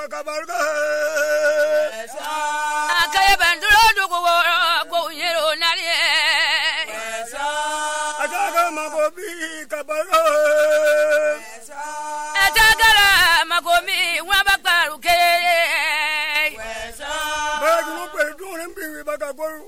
kabarga akaya banduro dugo go yero nari ajaga magobi kabarga atagala magomi wabakbaru ke bajunu pe dun bi baka go